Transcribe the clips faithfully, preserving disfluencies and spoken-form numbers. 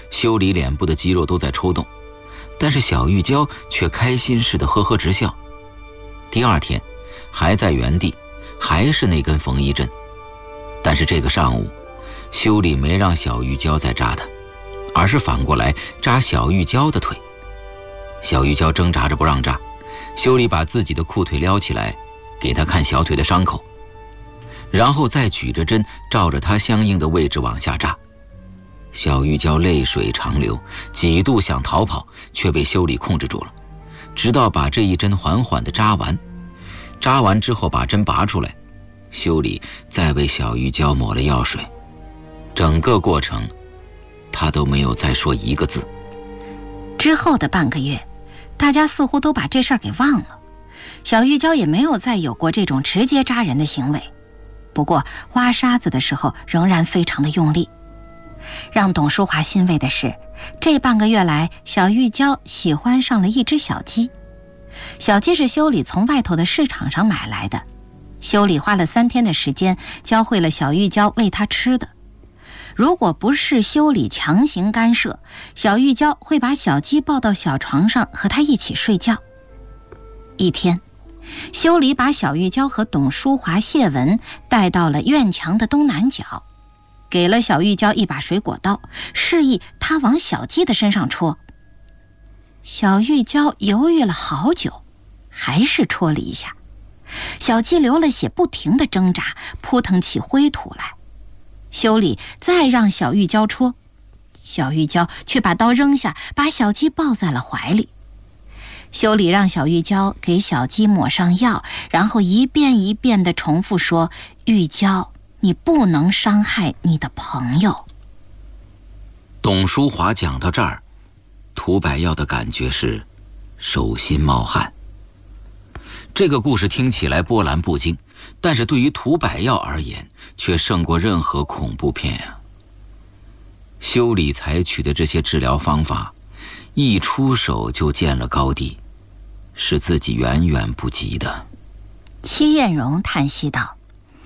修理脸部的肌肉都在抽动，但是小玉娇却开心似的呵呵直笑。第二天还在原地，还是那根缝衣针，但是这个上午修理没让小玉娇再扎她，而是反过来扎小玉娇的腿。小玉娇挣扎着不让扎，修理把自己的裤腿撩起来给她看小腿的伤口，然后再举着针照着她相应的位置往下扎。小玉娇泪水长流，几度想逃跑，却被修理控制住了，直到把这一针缓缓地扎完。扎完之后把针拔出来，修理再为小玉娇抹了药水。整个过程她都没有再说一个字。 之后的半个月，大家似乎都把这事儿给忘了，小玉娇也没有再有过这种直接扎人的行为，不过挖沙子的时候仍然非常的用力。让董淑华欣慰的是，这半个月来小玉娇喜欢上了一只小鸡。小鸡是修理从外头的市场上买来的，修理花了三天的时间教会了小玉娇喂它吃的。如果不是修理强行干涉，小玉娇会把小鸡抱到小床上和它一起睡觉。一天，修理把小玉娇和董淑华、谢文带到了院墙的东南角，给了小玉娇一把水果刀，示意她往小鸡的身上戳。小玉娇犹豫了好久，还是戳了一下。小鸡流了血，不停地挣扎，扑腾起灰土来。修理再让小玉娇戳，小玉娇却把刀扔下，把小鸡抱在了怀里。修理让小玉娇给小鸡抹上药，然后一遍一遍地重复说：玉娇，你不能伤害你的朋友。 董淑华讲到这儿，涂百药的感觉是手心冒汗。这个故事听起来波澜不惊，但是对于涂百药而言却胜过任何恐怖片啊。修理采取的这些治疗方法一出手就见了高低，是自己远远不及的。 戚艳荣叹息道：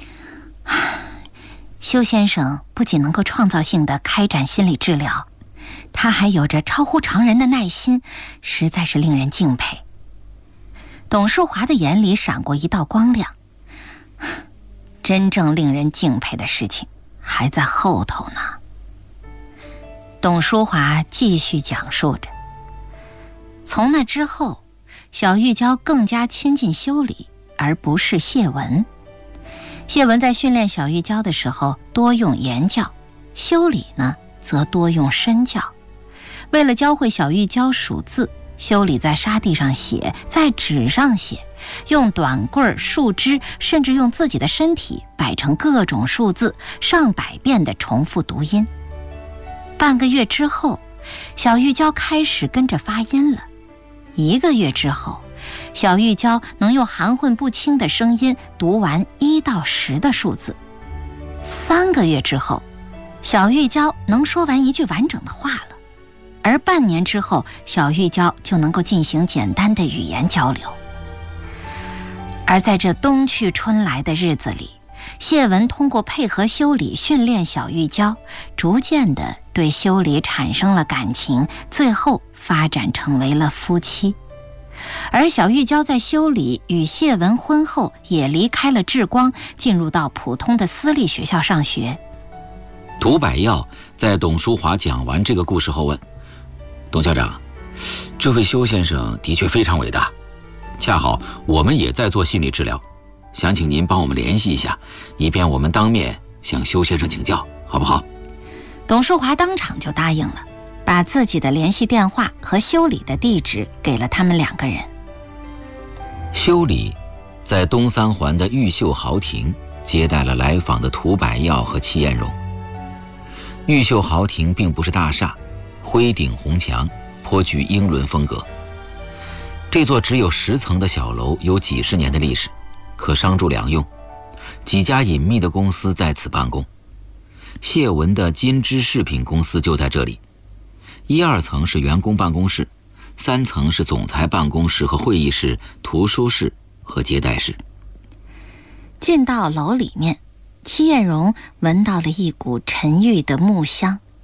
修先生不仅能够创造性地开展心理治疗，他还有着超乎常人的耐心，实在是令人敬佩。董淑华的眼里闪过一道光亮，真正令人敬佩的事情还在后头呢。董淑华继续讲述着，从那之后，小玉娇更加亲近修理，而不是谢文。谢文在训练小玉娇的时候多用言教，修理呢则多用身教。为了教会小玉娇数字，修理在沙地上写，在纸上写，用短棍、树枝，甚至用自己的身体摆成各种数字，上百遍地重复读音。半个月之后，小玉娇开始跟着发音了。一个月之后，小玉娇能用含混不清的声音读完一到十的数字。三个月之后，小玉娇能说完一句完整的话了。而半年之后，小玉娇就能够进行简单的语言交流。而在这冬去春来的日子里，谢文通过配合修理训练小玉娇，逐渐地对修理产生了感情，最后发展成为了夫妻。而小玉娇在修理与谢文婚后，也离开了志光，进入到普通的私立学校上学。 涂百药在董淑华讲完这个故事后问：董校长，这位修先生的确非常伟大，恰好我们也在做心理治疗，想请您帮我们联系一下，以便我们当面向修先生请教，好不好？ 董淑华当场就答应了，把自己的联系电话和修理的地址给了他们两个人。 修理在东三环的玉秀豪庭接待了来访的涂百药和戚艳荣。玉秀豪庭并不是大厦，灰顶红墙，颇具英伦风格。这座只有十层的小楼有几十年的历史，可商住两用，几家隐秘的公司在此办公。谢文的金枝饰品公司就在这里。一二层是员工办公室，三层是总裁办公室和会议室、图书室和接待室。 进到楼里面，戚艳荣闻到了一股沉郁的木香。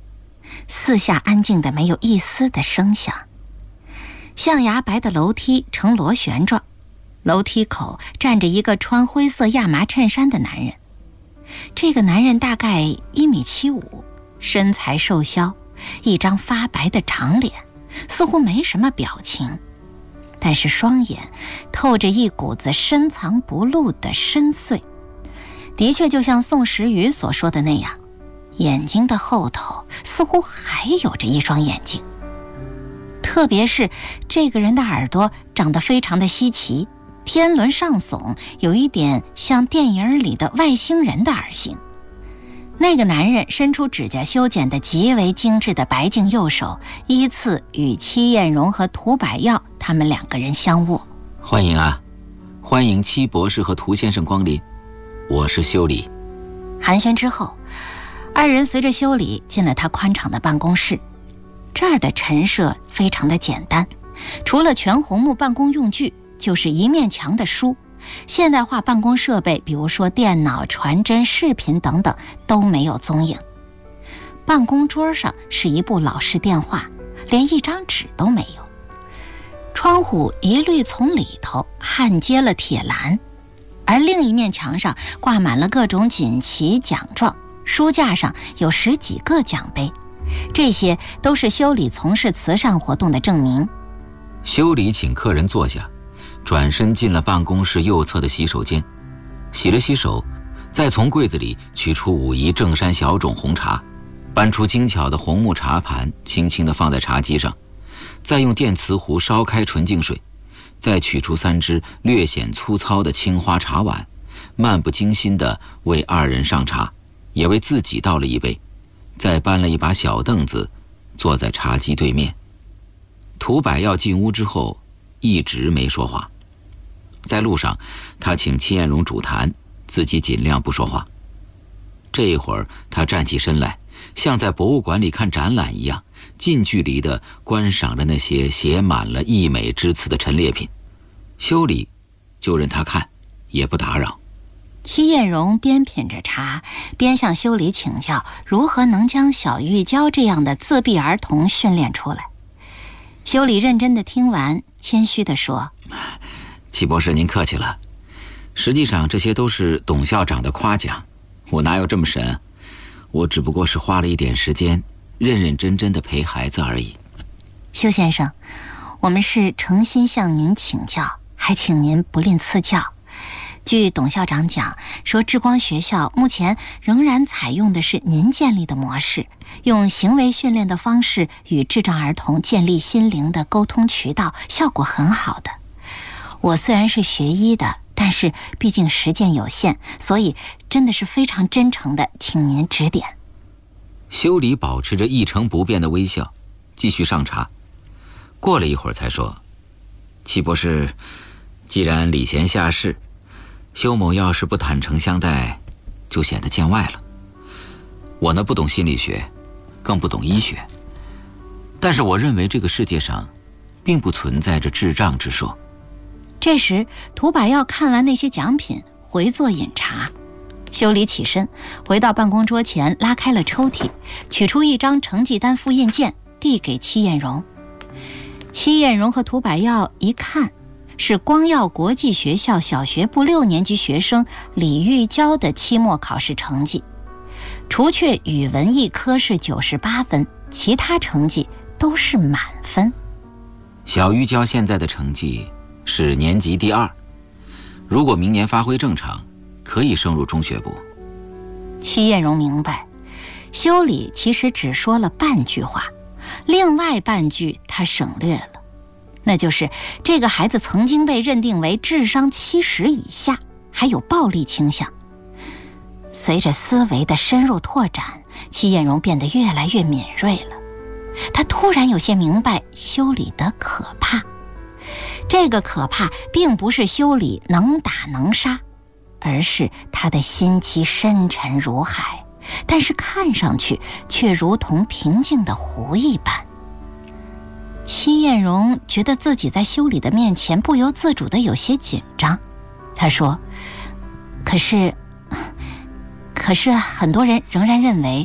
四下安静的没有一丝的声响。象牙白的楼梯呈螺旋状，楼梯口站着一个穿灰色亚麻衬衫的男人。这个男人大概一米七五，身材瘦削，一张发白的长脸，似乎没什么表情，但是双眼透着一股子深藏不露的深邃。的确就像宋时瑜所说的那样，眼睛的后头似乎还有着一双眼睛。特别是这个人的耳朵长得非常的稀奇，天轮上耸，有一点像电影里的外星人的耳形。那个男人伸出指甲修剪的极为精致的白净右手，依次与戚艳荣和涂百耀他们两个人相握。 欢迎啊，欢迎戚博士和涂先生光临，我是修理。 寒暄之后，二人随着修理进了他宽敞的办公室。这儿的陈设非常的简单，除了全红木办公用具，就是一面墙的书，现代化办公设备，比如说电脑、传真、视频等等都没有踪影。办公桌上是一部老式电话，连一张纸都没有。窗户一律从里头焊接了铁栏，而另一面墙上挂满了各种锦旗奖状，书架上有十几个奖杯，这些都是修理从事慈善活动的证明。 修理请客人坐下，转身进了办公室右侧的洗手间，洗了洗手，再从柜子里取出武夷正山小种红茶，搬出精巧的红木茶盘，轻轻地放在茶几上，再用电瓷壶烧开纯净水，再取出三只略显粗糙的青花茶碗，漫不经心地为二人上茶，也为自己倒了一杯，再搬了一把小凳子，坐在茶几对面。涂百耀进屋之后一直没说话，在路上他请戚艳荣主谈，自己尽量不说话。这一会儿他站起身来，像在博物馆里看展览一样，近距离地观赏着那些写满了溢美之词的陈列品。修理就任他看，也不打扰。 戚艳荣边品着茶，边向修理请教如何能将小玉娇这样的自闭儿童训练出来。修理认真地听完，谦虚地说： 戚博士您客气了，实际上这些都是董校长的夸奖，我哪有这么神，我只不过是花了一点时间认认真真地陪孩子而已。 修先生，我们是诚心向您请教，还请您不吝赐教。据董校长讲说，智光学校目前仍然采用的是您建立的模式，用行为训练的方式与智障儿童建立心灵的沟通渠道，效果很好的。我虽然是学医的，但是毕竟实践有限，所以真的是非常真诚的请您指点。 修理保持着一成不变的微笑，继续上茶。过了一会儿才说：戚博士，既然礼贤下士，修某要是不坦诚相待，就显得见外了。我呢不懂心理学，更不懂医学，但是我认为这个世界上并不存在着智障之说。 这时涂百耀看完那些奖品，回座饮茶。修理起身回到办公桌前，拉开了抽屉，取出一张成绩单复印件，递给戚艳荣。戚艳荣和涂百耀一看，是光耀国际学校小学部六年级学生李玉娇的期末考试成绩，除却语文一科是九十八分，其他成绩都是满分。 小玉娇现在的成绩是年级第二，如果明年发挥正常，可以升入中学部。 戚艳荣明白，修理其实只说了半句话，另外半句他省略了，那就是这个孩子曾经被认定为智商七十以下，还有暴力倾向。随着思维的深入拓展，戚艳荣变得越来越敏锐了。他突然有些明白修理的可怕。这个可怕并不是修理能打能杀，而是他的心机深沉如海，但是看上去却如同平静的湖一般。戚艳荣觉得自己在修理的面前不由自主的有些紧张。他说：可是可是很多人仍然认为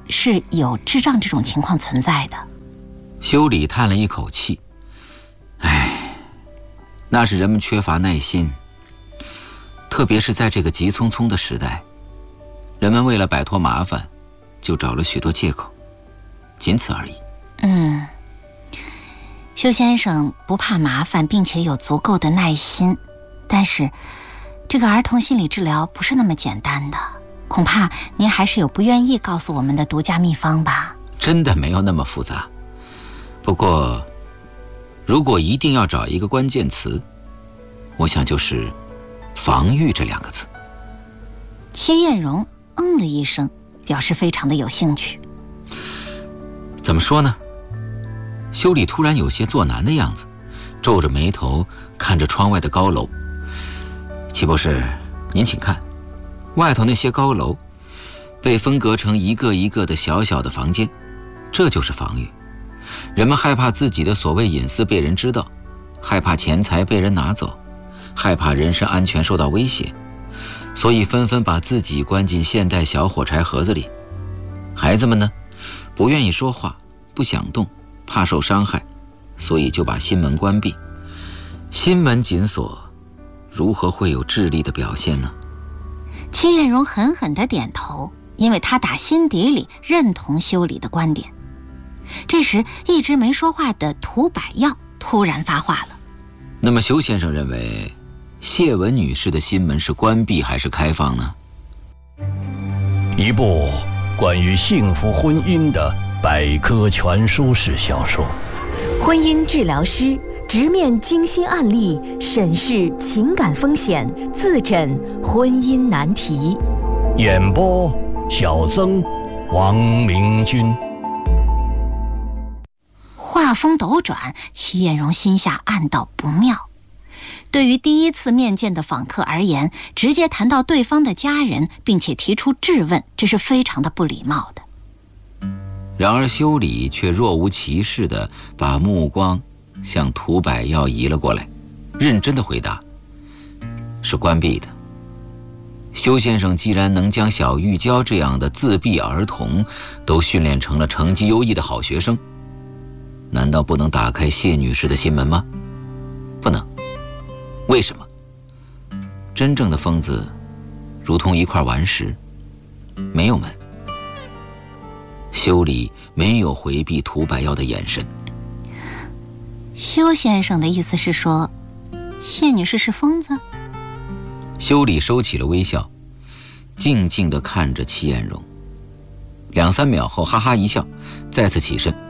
是有智障这种情况存在的。 修理叹了一口气，唉，那是人们缺乏耐心，特别是在这个急匆匆的时代，人们为了摆脱麻烦，就找了许多借口，仅此而已。 嗯，修先生不怕麻烦，并且有足够的耐心，但是这个儿童心理治疗不是那么简单的，恐怕您还是有不愿意告诉我们的独家秘方吧？ 真的没有那么复杂。不过，如果一定要找一个关键词，我想就是“防御”这两个字。 戚艳荣嗯了一声，表示非常的有兴趣。 怎么说呢？修理突然有些作难的样子，皱着眉头看着窗外的高楼。齐博士，您请看，外头那些高楼被分隔成一个一个的小小的房间，这就是防御。人们害怕自己的所谓隐私被人知道，害怕钱财被人拿走，害怕人身安全受到威胁，所以纷纷把自己关进现代小火柴盒子里。孩子们呢，不愿意说话，不想动，怕受伤害，所以就把心门关闭。心门紧锁，如何会有智力的表现呢？ 戚艳荣狠狠地点头，因为他打心底里认同修理的观点。这时，一直没说话的涂百耀突然发话了。 那么修先生认为，谢文女士的心门是关闭还是开放呢？ 一部关于幸福婚姻的百科全书式小说。 婚姻治疗师直面精心案例，审视情感风险，自诊婚姻难题。 演播：小曾、王明君。 话锋斗转，戚艳荣心下暗道不妙。对于第一次面见的访客而言，直接谈到对方的家人，并且提出质问，这是非常的不礼貌的。 然而修理却若无其事地把目光向涂百耀移了过来，认真地回答：是关闭的。修先生既然能将小玉娇这样的自闭儿童都训练成了成绩优异的好学生，难道不能打开谢女士的心门吗？不能。为什么？真正的疯子如同一块顽石，没有门。修理没有回避涂百耀的眼神。 修先生的意思是说，谢女士是疯子？ 修理收起了微笑，静静地看着戚艳荣，两三秒后哈哈一笑，再次起身。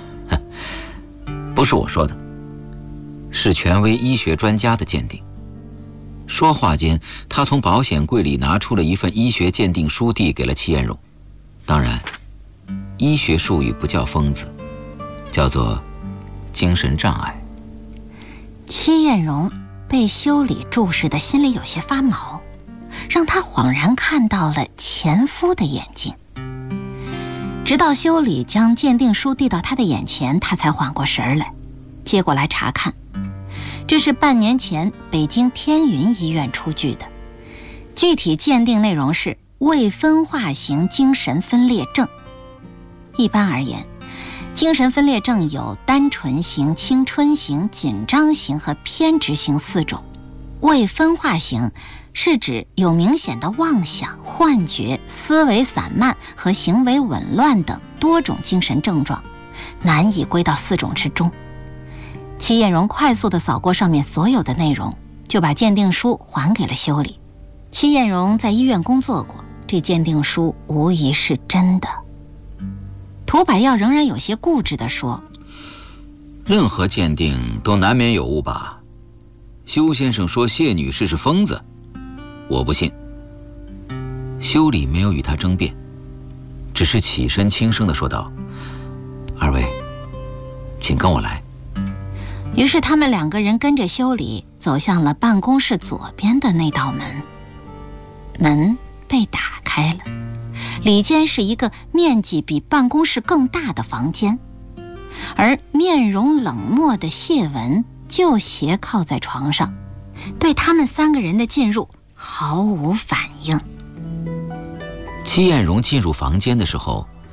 不是我说的，是权威医学专家的鉴定。说话间，他从保险柜里拿出了一份医学鉴定书，递给了戚艳荣。当然，医学术语不叫疯子，叫做精神障碍。 戚艳荣被修理注视的心里有些发毛，让他恍然看到了前夫的眼睛。直到修理将鉴定书递到他的眼前，他才缓过神来，接过来查看。这是半年前北京天云医院出具的，具体鉴定内容是未分化型精神分裂症。一般而言，精神分裂症有单纯型、青春型、紧张型和偏执型四种。未分化型是指有明显的妄想、幻觉、思维散漫和行为紊乱等多种精神症状，难以归到四种之中。戚艳荣快速地扫过上面所有的内容，就把鉴定书还给了修理。戚艳荣在医院工作过，这鉴定书无疑是真的。涂百耀仍然有些固执地说： 任何鉴定都难免有误吧？修先生说谢女士是疯子，我不信。修理没有与他争辩，只是起身轻声地说道：二位，请跟我来。 于是他们两个人跟着修理走向了办公室左边的那道门。门被打开了，里间是一个面积比办公室更大的房间，而面容冷漠的谢文就斜靠在床上，对他们三个人的进入毫无反应。 戚艳荣进入房间的时候，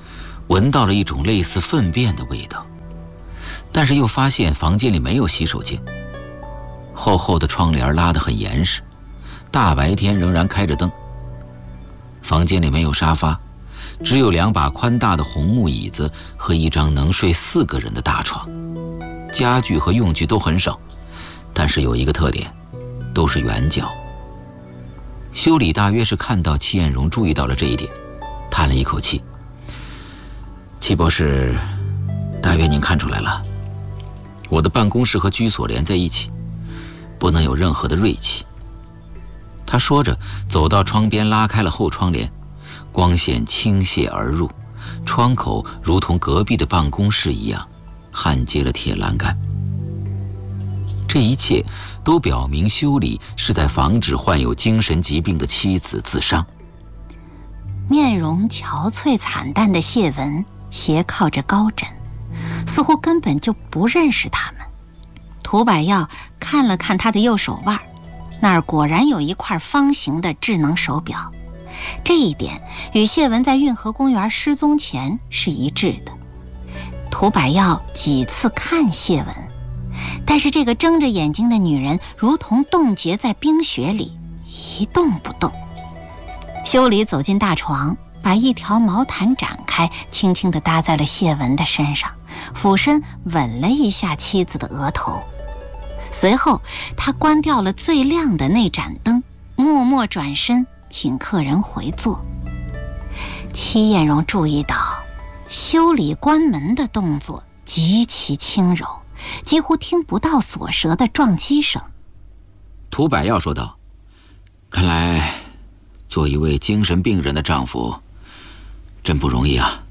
闻到了一种类似粪便的味道，但是又发现房间里没有洗手间。厚厚的窗帘拉得很严实，大白天仍然开着灯。房间里没有沙发，只有两把宽大的红木椅子和一张能睡四个人的大床。家具和用具都很少，但是有一个特点，都是圆角。修理大约是看到戚艳荣注意到了这一点，叹了一口气。戚博士，大约您看出来了，我的办公室和居所连在一起，不能有任何的锐气。他说着走到窗边，拉开了后窗帘，光线倾泻而入，窗口如同隔壁的办公室一样焊接了铁栏杆。这一切都表明修理是在防止患有精神疾病的妻子自伤。 面容憔悴惨淡的谢文斜靠着高枕，似乎根本就不认识他们。涂百耀看了看他的右手腕，那儿果然有一块方形的智能手表，这一点与谢文在运河公园失踪前是一致的。涂百耀几次看谢文，但是这个睁着眼睛的女人如同冻结在冰雪里，一动不动。修理走进大床，把一条毛毯展开，轻轻地搭在了谢文的身上，俯身吻了一下妻子的额头。随后他关掉了最亮的那盏灯，默默转身请客人回座。戚艳荣注意到修理关门的动作极其轻柔，几乎听不到锁舌的撞击声。 涂百耀说道：看来做一位精神病人的丈夫真不容易啊。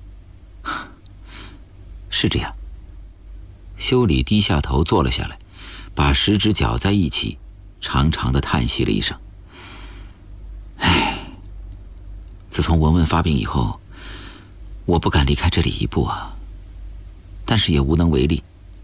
是这样。修理低下头坐了下来，把十指绞在一起，长长的叹息了一声。唉，自从文文发病以后，我不敢离开这里一步啊，但是也无能为力。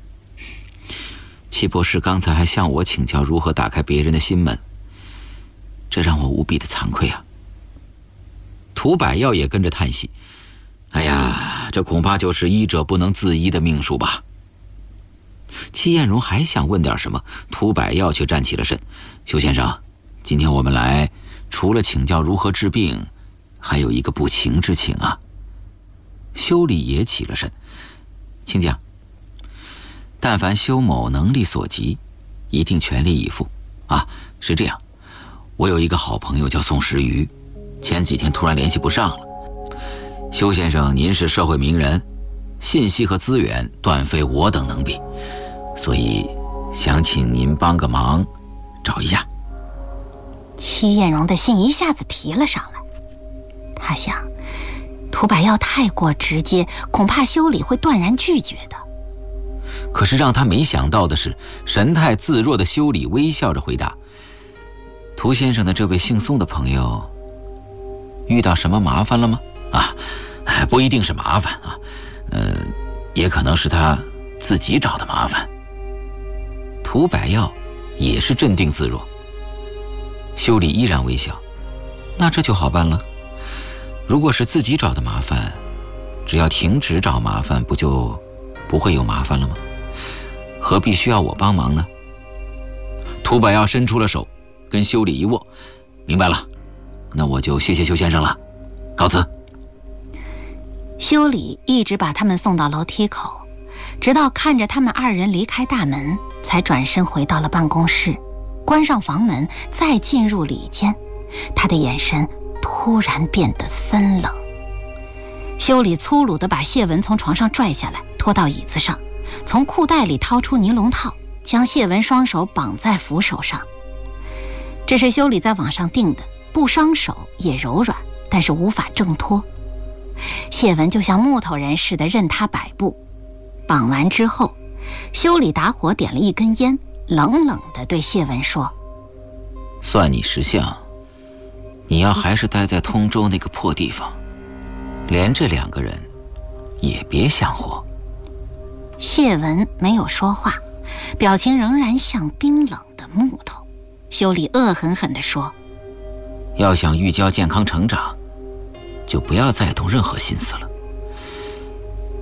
戚博士刚才还向我请教如何打开别人的心门，这让我无比的惭愧啊。涂百耀也跟着叹息，哎呀，这恐怕就是医者不能自医的命数吧。戚艳荣还想问点什么，涂百耀却站起了身。邱先生，今天我们来除了请教如何治病，还有一个不情之请啊。修理也起了身，请讲。但凡修某能力所及，一定全力以赴啊。是这样，我有一个好朋友叫宋时瑜，前几天突然联系不上了。邱先生您是社会名人，信息和资源断非我等能比，所以想请您帮个忙，找一下。 戚艳荣的心一下子提了上来，他想涂百耀太过直接，恐怕修理会断然拒绝的。 可是让他没想到的是，神态自若的修理微笑着回答：涂先生的这位姓宋的朋友遇到什么麻烦了吗？啊，不一定是麻烦啊，呃，也可能是他自己找的麻烦。涂百耀也是镇定自若。修理依然微笑，那这就好办了。如果是自己找的麻烦，只要停止找麻烦，不就不会有麻烦了吗？何必需要我帮忙呢？涂百耀伸出了手，跟修理一握，明白了，那我就谢谢邱先生了，告辞。 修理一直把他们送到楼梯口，直到看着他们二人离开大门，才转身回到了办公室，关上房门，再进入里间。他的眼神突然变得森冷。修理粗鲁地把谢文从床上拽下来，拖到椅子上，从裤袋里掏出尼龙套，将谢文双手绑在扶手上。这是修理在网上订的，不伤手也柔软，但是无法挣脱。谢文就像木头人似的任他摆布。绑完之后，修理打火点了一根烟，冷冷地对谢文说： 算你识相，你要还是待在通州那个破地方，连这两个人也别想活。 谢文没有说话，表情仍然像冰冷的木头。修理恶狠狠地说： 要想玉娇健康成长，就不要再动任何心思了。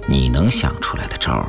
你能想出来的招儿